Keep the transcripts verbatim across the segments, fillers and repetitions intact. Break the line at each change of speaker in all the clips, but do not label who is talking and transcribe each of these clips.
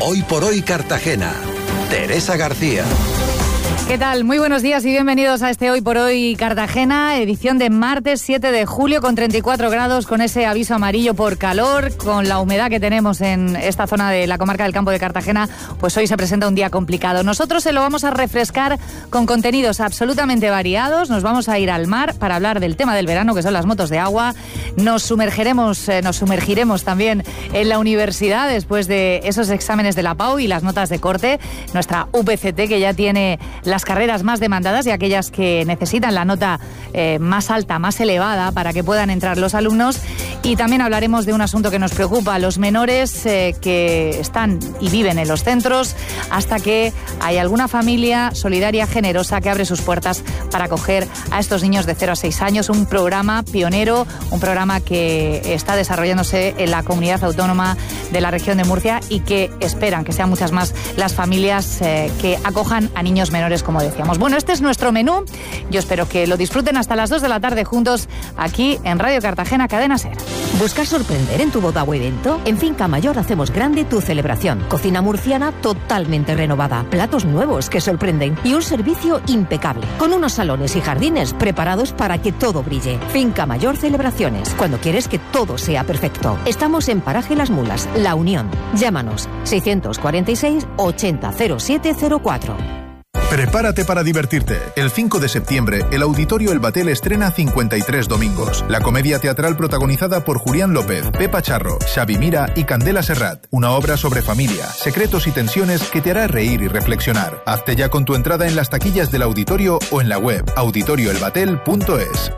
Hoy por Hoy Cartagena. Teresa García.
¿Qué tal? Muy buenos días y bienvenidos a este Hoy por Hoy Cartagena, edición de martes siete de julio con treinta y cuatro grados, con ese aviso amarillo por calor, con la humedad que tenemos en esta zona de la comarca del Campo de Cartagena, pues hoy se presenta un día complicado. Nosotros se lo vamos a refrescar con contenidos absolutamente variados. Nos vamos a ir al mar para hablar del tema del verano, que son las motos de agua. Nos sumergiremos, eh, nos sumergiremos también en la universidad después de esos exámenes de la P A U y las notas de corte. Nuestra U P C T, que ya tiene las carreras más demandadas y aquellas que necesitan la nota eh, más alta, más elevada para que puedan entrar los alumnos. Y también hablaremos de un asunto que nos preocupa, los menores eh, que están y viven en los centros, hasta que hay alguna familia solidaria, generosa, que abre sus puertas para acoger a estos niños de cero a seis años. Un programa pionero, un programa que está desarrollándose en la comunidad autónoma de la región de Murcia y que esperan que sean muchas más las familias eh, que acojan a niños menores, como decíamos. Bueno, este es nuestro menú. Yo espero que lo disfruten hasta las dos de la tarde juntos aquí en Radio Cartagena, Cadena SER.
¿Buscas sorprender en tu boda o evento? En Finca Mayor hacemos grande tu celebración. Cocina murciana totalmente renovada, platos nuevos que sorprenden y un servicio impecable, con unos salones y jardines preparados para que todo brille. Finca Mayor Celebraciones, cuando quieres que todo sea perfecto. Estamos en Paraje Las Mulas, La Unión. Llámanos seiscientos cuarenta y seis ochenta cero siete cero cuatro.
Prepárate para divertirte. El cinco de septiembre, el Auditorio El Batel estrena cincuenta y tres domingos. La comedia teatral protagonizada por Julián López, Pepa Charro, Xavi Mira y Candela Serrat. Una obra sobre familia, secretos y tensiones que te hará reír y reflexionar. Hazte ya con tu entrada en las taquillas del auditorio o en la web auditorio el batel punto es.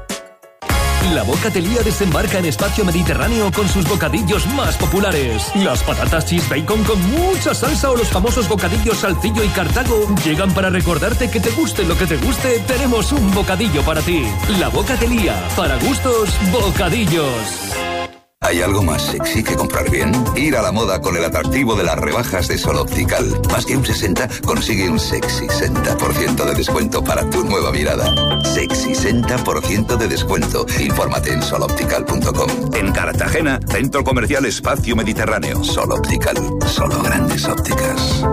La Bocatelía desembarca en Espacio Mediterráneo con sus bocadillos más populares. Las patatas cheese bacon con mucha salsa o los famosos bocadillos Salcillo y Cartago llegan para recordarte que te guste lo que te guste, tenemos un bocadillo para ti. La Bocatelía, para gustos, bocadillos.
¿Hay algo más sexy que comprar bien? Ir a la moda con el atractivo de las rebajas de Sol Optical. Más que un sesenta, consigue un sexy sesenta por ciento de descuento para tu nueva mirada. Sexy sesenta por ciento de descuento. Infórmate en sol optical punto com. En Cartagena, Centro Comercial Espacio Mediterráneo. Sol Optical. Solo grandes ópticas.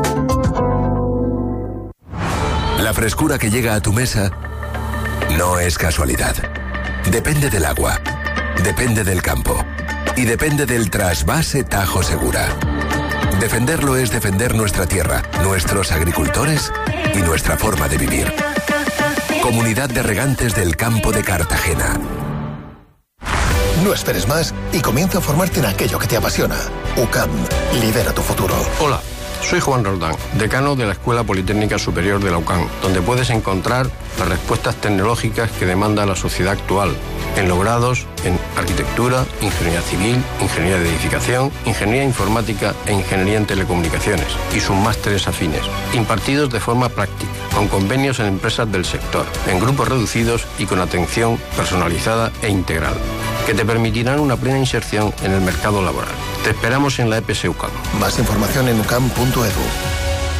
La frescura que llega a tu mesa no es casualidad. Depende del agua. Depende del campo. Y depende del trasvase Tajo Segura. Defenderlo es defender nuestra tierra, nuestros agricultores y nuestra forma de vivir. Comunidad de Regantes del Campo de Cartagena.
No esperes más y comienza a formarte en aquello que te apasiona. U C A M, lidera tu futuro.
Hola, soy Juan Roldán, decano de la Escuela Politécnica Superior de la U C A M, donde puedes encontrar las respuestas tecnológicas que demanda la sociedad actual, en los grados en Arquitectura, Ingeniería Civil, Ingeniería de Edificación, Ingeniería Informática e Ingeniería en Telecomunicaciones, y sus másteres afines, impartidos de forma práctica, con convenios en empresas del sector, en grupos reducidos y con atención personalizada e integral, que te permitirán una plena inserción en el mercado laboral. Te esperamos en la E P S U C A M.
Más información en u c a m punto e d u.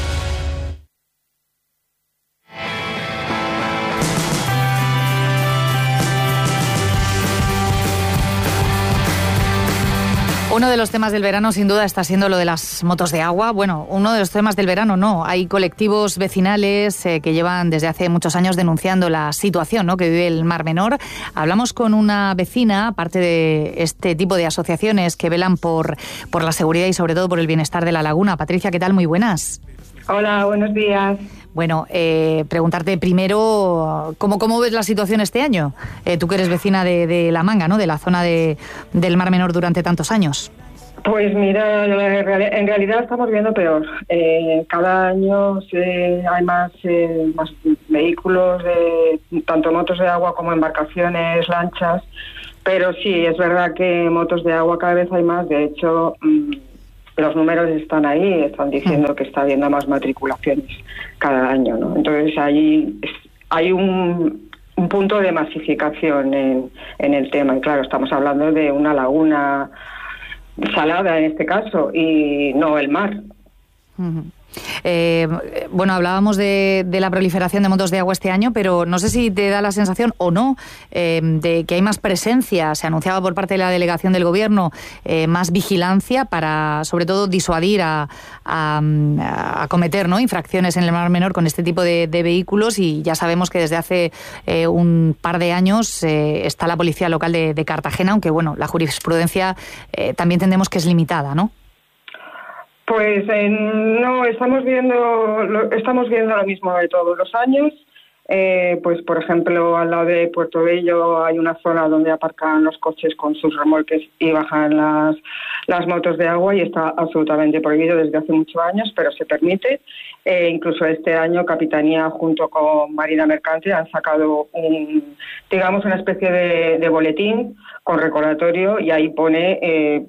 Uno de los temas del verano, sin duda, está siendo lo de las motos de agua. Bueno, uno de los temas del verano no. Hay colectivos vecinales eh, que llevan desde hace muchos años denunciando la situación, ¿no?, que vive el Mar Menor. Hablamos con una vecina, aparte de este tipo de asociaciones que velan por, por la seguridad y sobre todo por el bienestar de la laguna. Patricia, ¿qué tal? Muy buenas.
Hola, buenos días.
Bueno, eh, preguntarte primero, ¿cómo, ¿cómo ves la situación este año? Eh, tú que eres vecina de, de La Manga, ¿no?, de la zona de, del Mar Menor durante tantos años.
Pues mira, en realidad estamos viendo peor. Eh, cada año se, hay más, eh, más vehículos, de, tanto motos de agua como embarcaciones, lanchas, pero sí, es verdad que motos de agua cada vez hay más. De hecho, mmm, los números están ahí, están diciendo que está habiendo más matriculaciones cada año, ¿no? Entonces hay, hay un, un punto de masificación en, en el tema. Y claro, estamos hablando de una laguna salada en este caso y no el mar.
Uh-huh. Eh, bueno, hablábamos de, de la proliferación de motos de agua este año, pero no sé si te da la sensación o no eh, de que hay más presencia. Se anunciaba por parte de la delegación del Gobierno eh, más vigilancia para, sobre todo, disuadir a, a, a cometer, ¿no?, infracciones en el Mar Menor con este tipo de, de vehículos, y ya sabemos que desde hace eh, un par de años eh, está la Policía Local de, de Cartagena, aunque bueno, la jurisprudencia eh, también entendemos que es limitada, ¿no?
Pues eh, no, estamos viendo, lo, estamos viendo lo mismo de todos los años. Eh, pues por ejemplo, al lado de Puerto Bello hay una zona donde aparcan los coches con sus remolques y bajan las, las motos de agua, y está absolutamente prohibido desde hace muchos años, pero se permite. Eh, incluso este año Capitanía junto con Marina Mercante han sacado un, digamos, una especie de, de boletín con recordatorio, y ahí pone eh,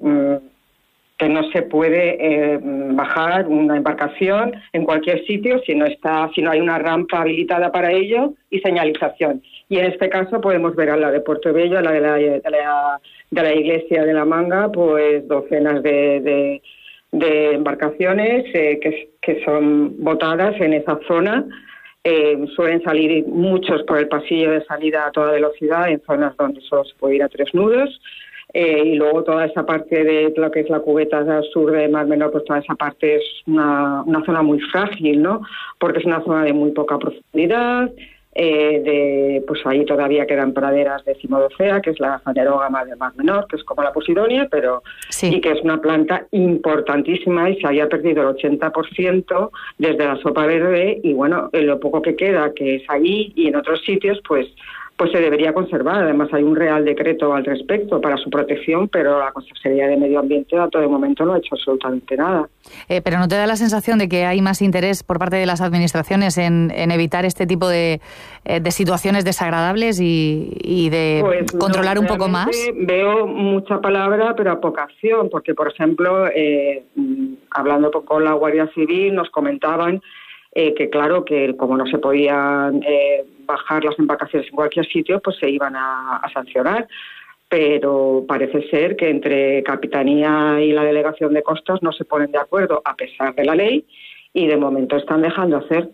que no se puede eh, bajar una embarcación en cualquier sitio si no está, si no hay una rampa habilitada para ello y señalización. Y en este caso podemos ver a la de Puerto Bello, a la de la, de la, de la iglesia de la Manga, pues docenas de, de, de embarcaciones eh, que, que son botadas en esa zona. Eh, suelen salir muchos por el pasillo de salida a toda velocidad en zonas donde solo se puede ir a tres nudos. Eh, y luego toda esa parte de lo que es la cubeta sur de Mar Menor, pues toda esa parte es una, una zona muy frágil, ¿no? Porque es una zona de muy poca profundidad, eh, de, pues ahí todavía quedan praderas de cimodocea, que es la fanerógama del Mar Menor, que es como la posidonia, pero sí, y que es una planta importantísima, y se había perdido el ochenta por ciento desde la sopa verde, y bueno, en lo poco que queda, que es ahí y en otros sitios, pues pues se debería conservar. Además hay un real decreto al respecto para su protección, pero la Consejería de Medio Ambiente a todo momento no ha hecho absolutamente nada.
Eh, pero ¿no te da la sensación de que hay más interés por parte de las administraciones en, en evitar este tipo de, eh, de situaciones desagradables y, y de pues controlar no, un poco más?
Veo mucha palabra, pero poca acción, porque, por ejemplo, eh, hablando con la Guardia Civil, nos comentaban Eh, que claro, que como no se podían eh, bajar las embarcaciones en cualquier sitio, pues se iban a, a sancionar. Pero parece ser que entre Capitanía y la Delegación de Costas no se ponen de acuerdo a pesar de la ley, y de momento están dejando hacer.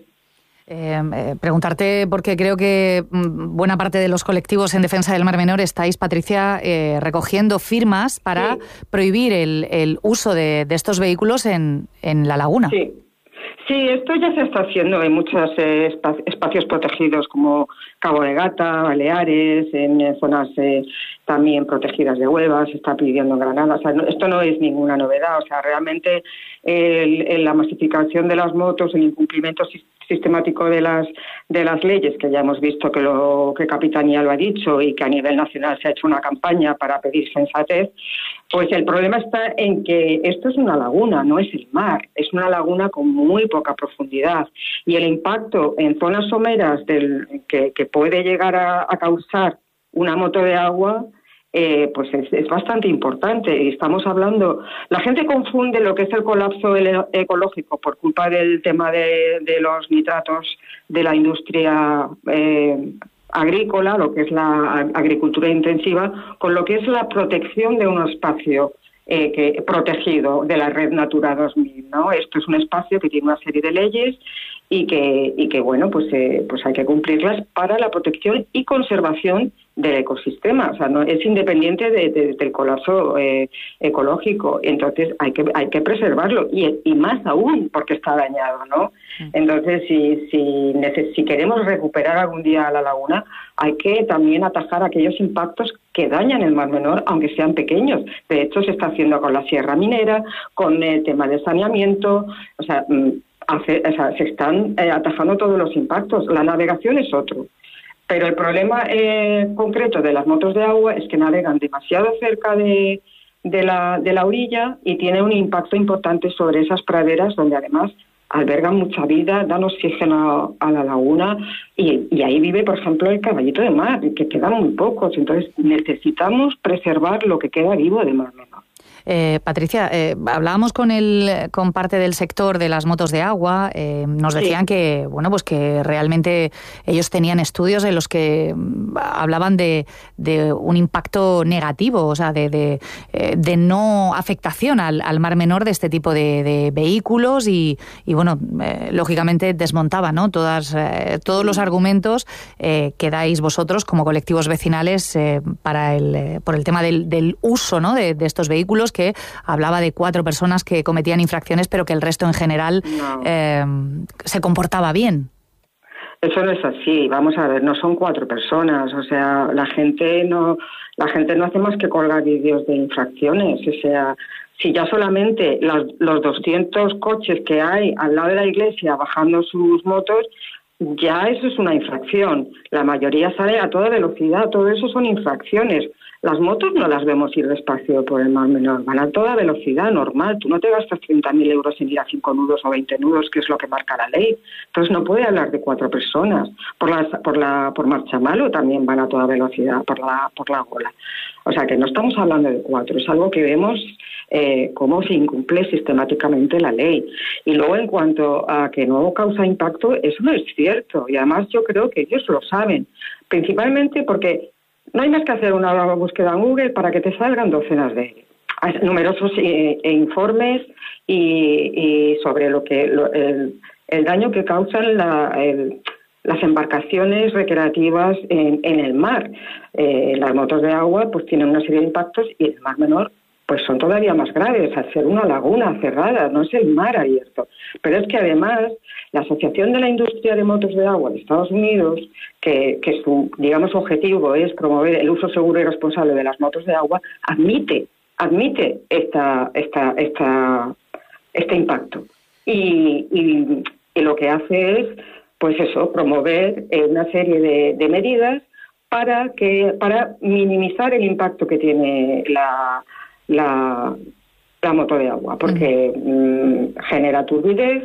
Eh, eh, preguntarte, porque creo que mm, buena parte de los colectivos en defensa del Mar Menor estáis, Patricia, eh, recogiendo firmas para sí. prohibir el, el uso de, de estos vehículos en, en la laguna.
Sí. Sí, esto ya se está haciendo en muchos eh, espac- espacios protegidos como Cabo de Gata, Baleares, en, en zonas eh, también protegidas de Huelva, se está pidiendo en Granada. O sea, no, esto no es ninguna novedad. O sea, realmente el, el, la masificación de las motos, el incumplimiento si- sistemático de las de las leyes, que ya hemos visto que lo que Capitanía lo ha dicho y que a nivel nacional se ha hecho una campaña para pedir sensatez, pues el problema está en que esto es una laguna, no es el mar, es una laguna con muy poca profundidad, y el impacto en zonas someras del, que, que puede llegar a, a causar una moto de agua, eh, pues es, es bastante importante. Y estamos hablando, la gente confunde lo que es el colapso ecológico por culpa del tema de, de los nitratos de la industria eh, agrícola, lo que es la agricultura intensiva, con lo que es la protección de un espacio eh, que protegido de la Red Natura dos mil, ¿no? Esto es un espacio que tiene una serie de leyes y que y que bueno, pues eh, pues hay que cumplirlas para la protección y conservación del ecosistema. O sea, no es independiente de, de, del colapso eh, ecológico. Entonces hay que hay que preservarlo, y, y más aún porque está dañado, ¿no? Entonces, si si, neces- si queremos recuperar algún día la laguna, hay que también atajar aquellos impactos que dañan el Mar Menor, aunque sean pequeños. De hecho, se está haciendo con la Sierra Minera, con el tema de saneamiento. O sea, hace, o sea se están eh, atajando todos los impactos. La navegación es otro. Pero el problema eh, concreto de las motos de agua es que navegan demasiado cerca de, de, la, de la orilla, y tiene un impacto importante sobre esas praderas donde además albergan mucha vida, dan oxígeno a, a la laguna, y, y ahí vive, por ejemplo, el caballito de mar, que quedan muy pocos. Entonces necesitamos preservar lo que queda vivo de Mar Menor.
Eh, Patricia, eh, hablábamos con el con parte del sector de las motos de agua, eh, nos decían sí. que bueno pues que realmente ellos tenían estudios en los que hablaban de, de un impacto negativo, o sea, de, de, de no afectación al, al Mar Menor de este tipo de, de vehículos y, y bueno, eh, lógicamente desmontaba, ¿no? Todas, eh, todos los argumentos eh, que dais vosotros como colectivos vecinales eh, para el, eh, por el tema del, del uso, ¿no? de, de estos vehículos, que hablaba de cuatro personas que cometían infracciones, pero que el resto en general no. eh, se comportaba bien.
Eso no es así, vamos a ver, no son cuatro personas, o sea, la gente no la gente no hace más que colgar vídeos de infracciones, o sea, si ya solamente las, los doscientos coches que hay al lado de la iglesia bajando sus motos, ya eso es una infracción. La mayoría sale a toda velocidad, todo eso son infracciones. Las motos no las vemos ir despacio por el Mar Menor, van a toda velocidad, normal. Tú no te gastas treinta mil euros en ir a cinco nudos o veinte nudos, que es lo que marca la ley. Entonces no puede hablar de cuatro personas. Por la, por la, por Marchamalo también van a toda velocidad, por la, por la Gola. O sea que no estamos hablando de cuatro, es algo que vemos eh, cómo se incumple sistemáticamente la ley. Y luego en cuanto a que no causa impacto, eso no es cierto. Y además yo creo que ellos lo saben, principalmente porque no hay más que hacer una búsqueda en Google para que te salgan docenas de numerosos eh, informes y, y sobre lo que lo, el, el daño que causan la, el, las embarcaciones recreativas en, en el mar. Eh, las motos de agua pues tienen una serie de impactos y el Mar Menor pues son todavía más graves, al ser una laguna cerrada, no es el mar abierto. Pero es que además la Asociación de la Industria de Motos de Agua de Estados Unidos, que, que su, digamos, objetivo es promover el uso seguro y responsable de las motos de agua, admite, admite esta, esta, esta, este impacto. Y, y, y lo que hace es, pues eso, promover una serie de, de medidas para que, para minimizar el impacto que tiene la La, la moto de agua, porque mm, genera turbidez,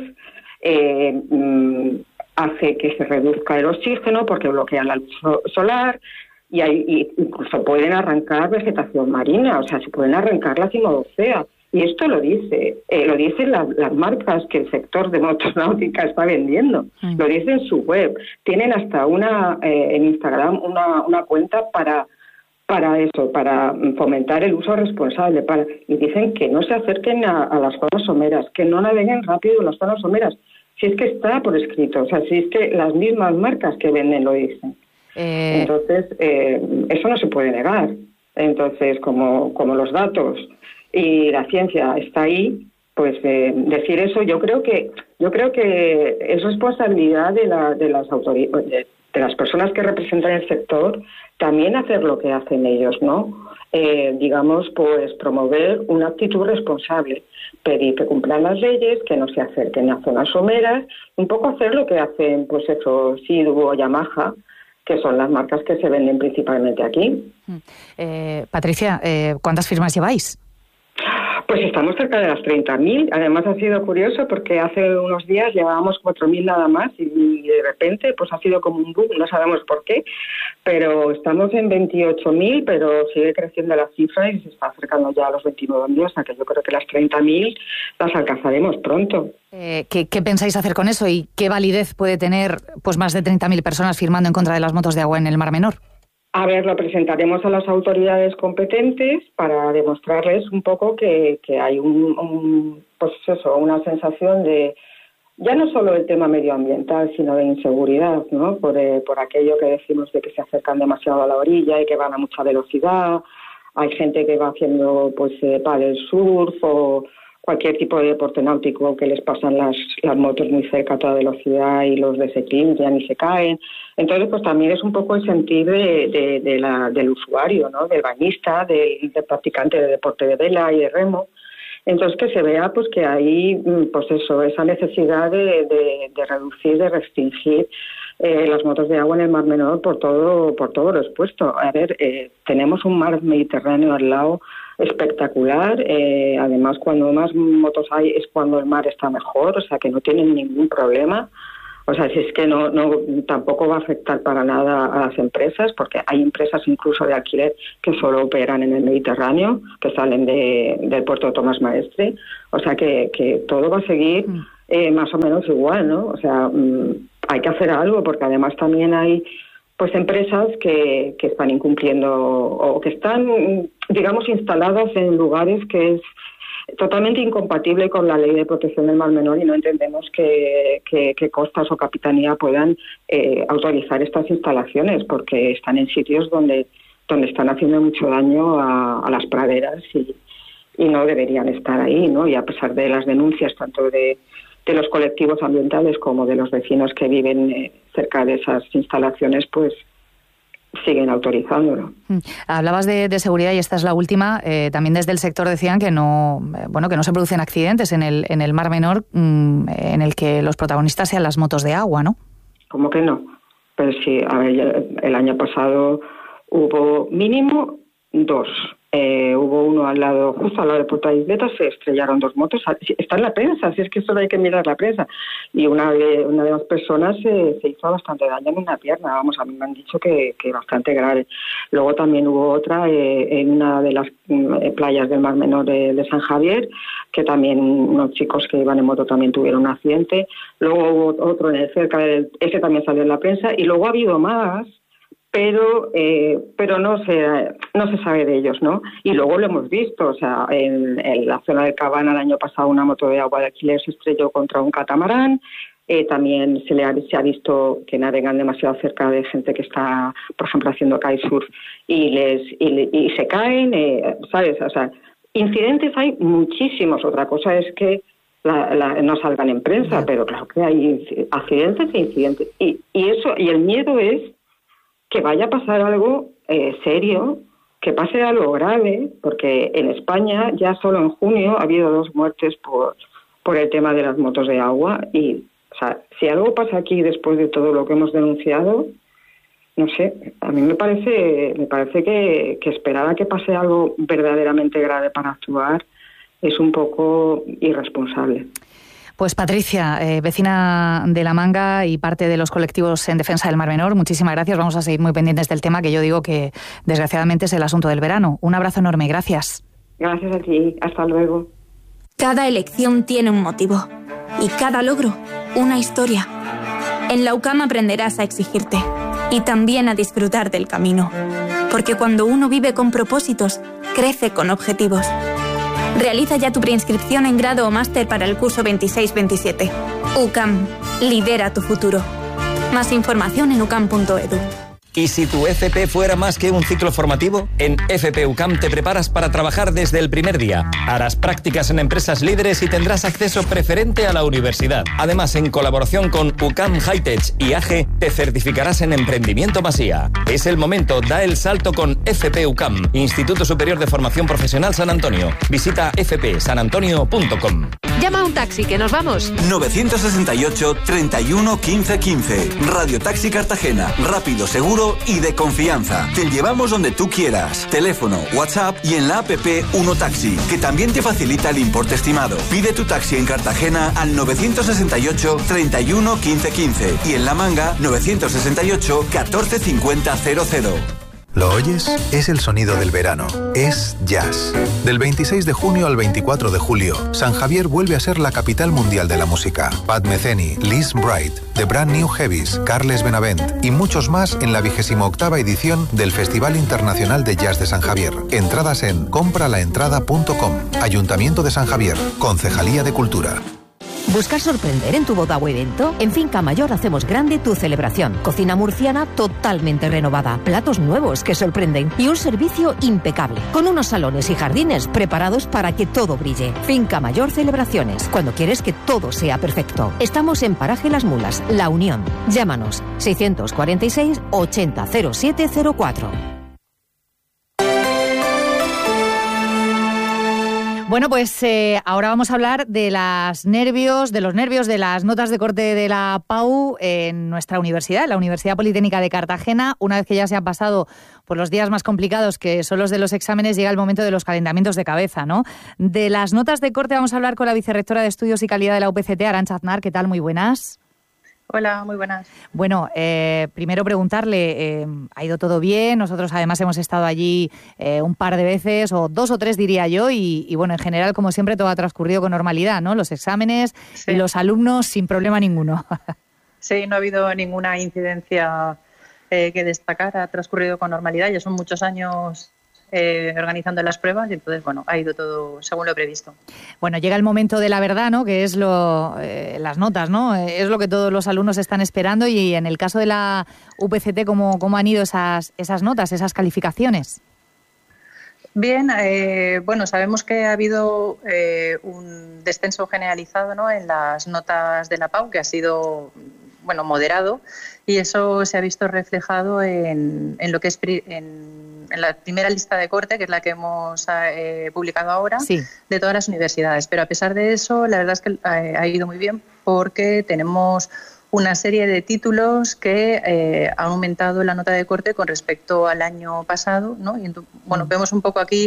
eh, mm, hace que se reduzca el oxígeno porque bloquea la luz solar y, hay, y incluso pueden arrancar vegetación marina, o sea, se pueden arrancar la cimodocea. Y esto lo dice, eh, lo dicen la, las marcas que el sector de motos náuticas está vendiendo, mm. lo dice en su web. Tienen hasta una eh, en Instagram una, una cuenta para para eso, para fomentar el uso responsable, para y dicen que no se acerquen a, a las zonas someras, que no naveguen rápido en las zonas someras, si es que está por escrito, o sea, si es que las mismas marcas que venden lo dicen. Eh... Entonces, eh, eso no se puede negar. Entonces, como, como los datos y la ciencia está ahí, pues eh, decir eso, yo creo que yo creo que es responsabilidad de, la, de las autoridades, de, de las personas que representan el sector, también hacer lo que hacen ellos, ¿no? Eh, digamos, pues promover una actitud responsable, pedir que cumplan las leyes, que no se acerquen a zonas someras, un poco hacer lo que hacen, pues eso, Sidu o Yamaha, que son las marcas que se venden principalmente aquí.
Eh, Patricia, eh, ¿cuántas firmas lleváis?
Pues estamos cerca de las treinta mil. Además ha sido curioso porque hace unos días llevábamos cuatro mil nada más y de repente pues ha sido como un boom, no sabemos por qué, pero estamos en veintiocho mil, pero sigue creciendo la cifra y se está acercando ya a los veintinueve mil, o sea que yo creo que las treinta mil las alcanzaremos pronto.
Eh, ¿qué, ¿Qué pensáis hacer con eso y qué validez puede tener pues más de treinta mil personas firmando en contra de las motos de agua en el Mar Menor?
A ver, lo presentaremos a las autoridades competentes para demostrarles un poco que, que hay un, un, pues eso, una sensación de, ya no solo el tema medioambiental, sino de inseguridad, ¿no? Por, eh, por aquello que decimos de que se acercan demasiado a la orilla y que van a mucha velocidad. Hay gente que va haciendo pues eh, paddle surf o cualquier tipo de deporte náutico que les pasan las, las motos muy cerca a toda velocidad y los desequilibran y se caen. Entonces, pues también es un poco el sentir de, de, de la, del usuario, ¿no? Del bañista, del, del practicante de deporte de vela y de remo. Entonces, que se vea pues que hay, pues eso, esa necesidad de, de, de reducir, de restringir eh, las motos de agua en el Mar Menor por todo, por todo lo expuesto. A ver, eh, tenemos un mar Mediterráneo al lado espectacular, eh, además cuando más motos hay es cuando el mar está mejor, o sea que no tienen ningún problema. O sea, si es que no, no tampoco va a afectar para nada a las empresas, porque hay empresas incluso de alquiler que solo operan en el Mediterráneo, que salen de, del puerto de Tomás Maestre. O sea, que, que todo va a seguir eh, más o menos igual, ¿no? O sea, mmm, hay que hacer algo, porque además también hay pues empresas que, que están incumpliendo o que están, digamos, instaladas en lugares que es totalmente incompatible con la ley de protección del Mar Menor, y no entendemos que, que, que costas o capitanía puedan eh, autorizar estas instalaciones, porque están en sitios donde donde están haciendo mucho daño a, a las praderas y, y no deberían estar ahí, ¿no? Y a pesar de las denuncias tanto de, de los colectivos ambientales como de los vecinos que viven eh, cerca de esas instalaciones, pues siguen autorizándolo.
Hablabas de, de seguridad y esta es la última. Eh, también desde el sector decían que no, bueno, que no se producen accidentes en el en el Mar Menor mmm, en el que los protagonistas sean las motos de agua, ¿no?
¿Cómo que no? Pero sí, a ver, el año pasado hubo mínimo dos. Eh, hubo uno al lado, justo al lado de Puerto Isleta, se estrellaron dos motos. Está en la prensa, así es que solo hay que mirar la prensa. Y una de, una de las personas se, se hizo bastante daño en una pierna, vamos, a mí me han dicho que, que bastante grave. Luego también hubo otra eh, en una de las eh, playas del Mar Menor de, de San Javier, que también unos chicos que iban en moto también tuvieron un accidente. Luego hubo otro en el cerca del, ese también salió en la prensa, y luego ha habido más, pero eh, pero no se no se sabe de ellos, ¿no? Y luego lo hemos visto, o sea, en, en la zona del Cabana el año pasado una moto de agua de alquiler se estrelló contra un catamarán. Eh, también se le ha, se ha visto que navegan demasiado cerca de gente que está, por ejemplo, haciendo kitesurf y les y, y se caen, eh, ¿sabes? O sea, incidentes hay muchísimos. Otra cosa es que la, la, no salgan en prensa, pero claro que hay accidentes e incidentes. Y, y eso y el miedo es que vaya a pasar algo eh, serio, que pase algo grave, porque en España ya solo en junio ha habido dos muertes por por el tema de las motos de agua. Y, o sea, si algo pasa aquí después de todo lo que hemos denunciado, no sé, a mí me parece me parece que, que esperar a que pase algo verdaderamente grave para actuar es un poco irresponsable.
Pues Patricia, eh, vecina de La Manga y parte de los colectivos en defensa del Mar Menor, muchísimas gracias. Vamos a seguir muy pendientes del tema, que yo digo que desgraciadamente es el asunto del verano. Un abrazo enorme, gracias.
Gracias a ti, hasta luego.
Cada elección tiene un motivo y cada logro una historia. En la U C A M aprenderás a exigirte y también a disfrutar del camino, porque cuando uno vive con propósitos, crece con objetivos. Realiza ya tu preinscripción en grado o máster para el curso veintiséis veintisiete. U C A M, lidera tu futuro. Más información en u c a m punto e d u.
¿Y si tu F P fuera más que un ciclo formativo? En F P U C A M te preparas para trabajar desde el primer día. Harás prácticas en empresas líderes y tendrás acceso preferente a la universidad. Además, en colaboración con U C A M Hightech y A G, te certificarás en Emprendimiento Masía. Es el momento, da el salto con F P U C A M, Instituto Superior de Formación Profesional San Antonio. Visita f p san antonio punto com.
Llama a un taxi, que nos vamos.
nueve seis ocho, treinta y uno, quince, quince. Radio Taxi Cartagena. Rápido, seguro y de confianza. Te llevamos donde tú quieras. Teléfono, WhatsApp y en la app Uno Taxi, que también te facilita el importe estimado. Pide tu taxi en Cartagena al nueve seis ocho, treinta y uno, quince, quince y en La Manga nueve seis ocho, catorce, cincuenta, cero cero.
¿Lo oyes? Es el sonido del verano. Es jazz. Del veintiséis de junio al veinticuatro de julio, San Javier vuelve a ser la capital mundial de la música. Pat Metheny, Liz Bright, The Brand New Heavies, Carles Benavent y muchos más en la vigésima octava edición del Festival Internacional de Jazz de San Javier. Entradas en compralaentrada punto com. Ayuntamiento de San Javier. Concejalía de Cultura.
¿Buscas sorprender en tu boda o evento? En Finca Mayor hacemos grande tu celebración. Cocina murciana totalmente renovada, platos nuevos que sorprenden y un servicio impecable, con unos salones y jardines preparados para que todo brille. Finca Mayor Celebraciones, cuando quieres que todo sea perfecto. Estamos en Paraje Las Mulas, La Unión. Llámanos seiscientos cuarenta y seis, ochenta, cero siete cero cuatro.
Bueno, pues eh, ahora vamos a hablar de las nervios, de los nervios de las notas de corte de la P A U en nuestra universidad, la Universidad Politécnica de Cartagena. Una vez que ya se han pasado por los días más complicados, que son los de los exámenes, llega el momento de los calentamientos de cabeza, ¿no? De las notas de corte vamos a hablar con la vicerrectora de Estudios y Calidad de la U P C T, Arantxa Aznar. ¿Qué tal? Muy buenas.
Hola, muy buenas.
Bueno, eh, primero preguntarle, eh, ¿ha ido todo bien? Nosotros además hemos estado allí eh, un par de veces, o dos o tres diría yo, y, y bueno, en general, como siempre, todo ha transcurrido con normalidad, ¿no? Los exámenes sí. Y los alumnos sin problema ninguno.
Sí, no ha habido ninguna incidencia eh, que destacar, ha transcurrido con normalidad, ya son muchos años Eh, organizando las pruebas y entonces, bueno, ha ido todo según lo previsto.
Bueno, llega el momento de la verdad, ¿no? Que es lo, eh, las notas, ¿no? Es lo que todos los alumnos están esperando y en el caso de la U P C T, ¿cómo, cómo han ido esas, esas notas, esas calificaciones?
Bien, eh, bueno, sabemos que ha habido eh, un descenso generalizado, ¿no?, en las notas de la P A U, que ha sido, bueno, moderado, y eso se ha visto reflejado en, en lo que es en en la primera lista de corte, que es la que hemos eh, publicado ahora, sí. de todas las universidades. Pero a pesar de eso, la verdad es que eh, ha ido muy bien porque tenemos una serie de títulos que eh, han aumentado la nota de corte con respecto al año pasado, ¿no? Y, bueno, vemos un poco aquí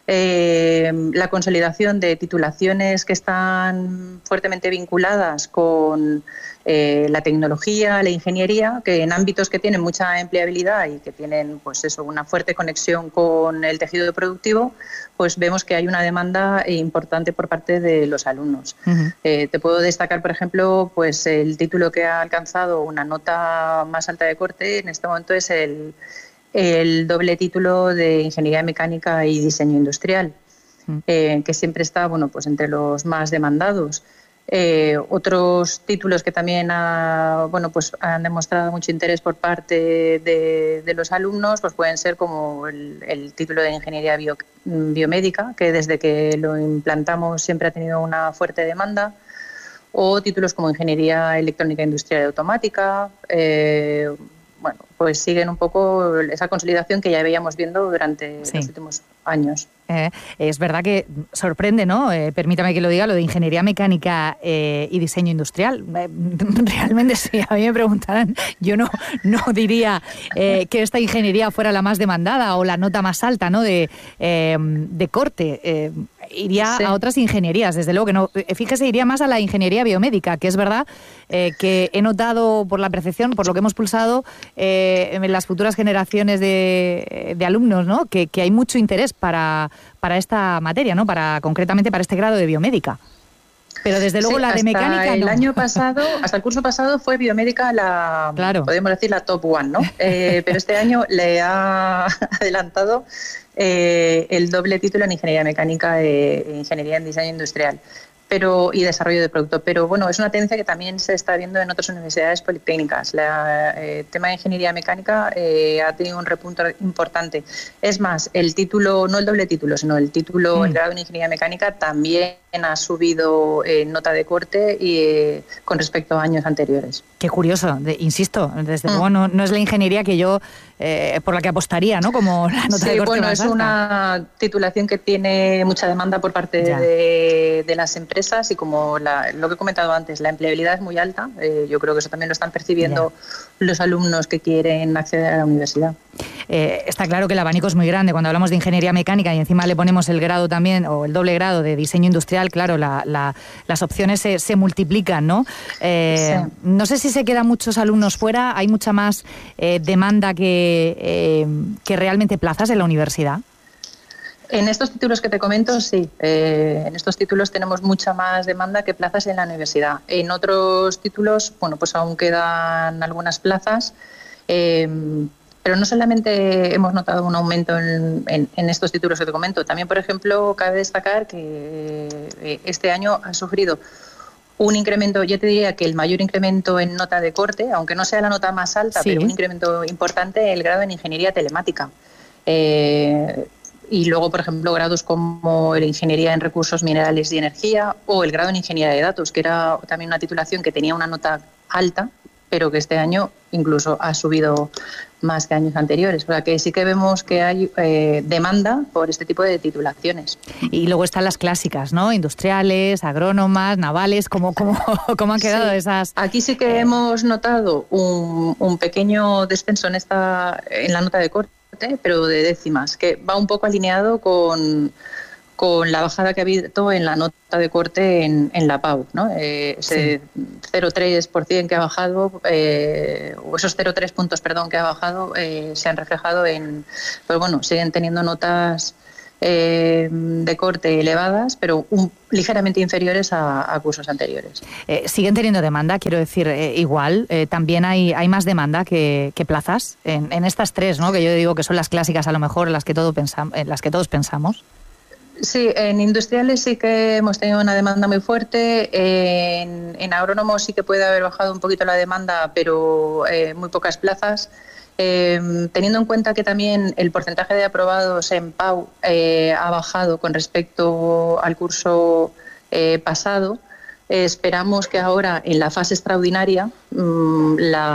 eh, la consolidación de titulaciones que están fuertemente vinculadas con Eh, la tecnología, la ingeniería, que en ámbitos que tienen mucha empleabilidad y que tienen, pues eso, una fuerte conexión con el tejido productivo, pues vemos que hay una demanda importante por parte de los alumnos. Uh-huh. Eh, te puedo destacar, por ejemplo, pues el título que ha alcanzado una nota más alta de corte en este momento es el, el doble título de Ingeniería Mecánica y Diseño Industrial, uh-huh. eh, que siempre está, bueno, pues entre los más demandados. Eh, otros títulos que también ha, bueno, pues han demostrado mucho interés por parte de, de los alumnos, pues pueden ser como el, el título de Ingeniería bio, Biomédica, que desde que lo implantamos siempre ha tenido una fuerte demanda, o títulos como Ingeniería Electrónica Industrial y Automática. Eh, bueno, pues siguen un poco esa consolidación que ya veíamos viendo durante sí. los últimos años.
Eh, es verdad que sorprende, ¿no? Eh, permítame que lo diga, lo de Ingeniería Mecánica eh, y Diseño Industrial. Eh, realmente, si a mí me preguntaran, yo no, no diría eh, que esta ingeniería fuera la más demandada o la nota más alta, ¿no?, de, eh, de corte. Eh, iría sí. a otras ingenierías, desde luego que no. Fíjese, iría más a la Ingeniería Biomédica, que es verdad eh, que he notado por la percepción, por lo que hemos pulsado eh, en las futuras generaciones de, de alumnos, ¿no?, que, que hay mucho interés para, para esta materia, ¿no?, para concretamente para este grado de biomédica. Pero desde luego sí, la de mecánica
el
no.
año pasado, hasta el curso pasado fue biomédica la, claro. podemos decir, la top one, ¿no? Eh, pero este año le ha adelantado eh, el doble título en Ingeniería Mecánica e Ingeniería en Diseño Industrial. Pero, y desarrollo de producto. Pero bueno, es una tendencia que también se está viendo en otras universidades politécnicas. El eh, tema de ingeniería mecánica eh, ha tenido un repunto importante. Es más, el título, no el doble título, sino el título, mm. el grado en ingeniería mecánica también ha subido eh, nota de corte y, eh, con respecto a años anteriores.
Qué curioso, de, insisto, desde mm. luego no, no es la ingeniería que yo eh, por la que apostaría, ¿no? Como la nota
sí,
de corte
bueno,
más
es
alta.
Una titulación que tiene mucha demanda por parte de, de las empresas y como la, lo que he comentado antes, la empleabilidad es muy alta. Eh, yo creo que eso también lo están percibiendo ya. los alumnos que quieren acceder a la universidad.
Eh, está claro que el abanico es muy grande. Cuando hablamos de ingeniería mecánica y encima le ponemos el grado también, o el doble grado de diseño industrial, claro, la, la, las opciones se, se multiplican, ¿no? Eh, sí. No sé si se quedan muchos alumnos fuera, hay mucha más eh, demanda que, eh, que realmente plazas en la universidad.
En estos títulos que te comento, sí. Eh, en estos títulos tenemos mucha más demanda que plazas en la universidad. En otros títulos, bueno, pues aún quedan algunas plazas. Eh, Pero no solamente hemos notado un aumento en, en, en estos títulos que te comento, también, por ejemplo, cabe destacar que eh, este año ha sufrido un incremento, yo te diría que el mayor incremento en nota de corte, aunque no sea la nota más alta, sí. pero un incremento importante, el grado en ingeniería telemática. Eh, y luego, por ejemplo, grados como la ingeniería en recursos minerales y energía o el grado en ingeniería de datos, que era también una titulación que tenía una nota alta, pero que este año incluso ha subido más que años anteriores. O sea que sí que vemos que hay eh, demanda por este tipo de titulaciones.
Y luego están las clásicas, ¿no? Industriales, agrónomas, navales, ¿cómo, cómo, cómo han quedado
sí.
esas?
Aquí sí que eh... hemos notado un, un pequeño descenso en, esta, en la nota de corte, pero de décimas, que va un poco alineado con... con la bajada que ha habido en la nota de corte en, en la Pau, ¿no? Eh, ese sí. cero coma tres por ciento que ha bajado, eh, o esos cero coma tres puntos, perdón, que ha bajado, eh, se han reflejado en, pues bueno, siguen teniendo notas eh, de corte elevadas, pero un, ligeramente inferiores a, a cursos anteriores.
Eh, siguen teniendo demanda, quiero decir, eh, igual, eh, también hay, hay más demanda que, que plazas en, en estas tres, ¿no? Que yo digo que son las clásicas, a lo mejor, las que, todo pensam- en las que todos pensamos.
Sí, en industriales sí que hemos tenido una demanda muy fuerte, en, en agrónomos sí que puede haber bajado un poquito la demanda, pero eh, muy pocas plazas. Eh, teniendo en cuenta que también el porcentaje de aprobados en Pau eh, ha bajado con respecto al curso eh, pasado, eh, esperamos que ahora en la fase extraordinaria mmm, la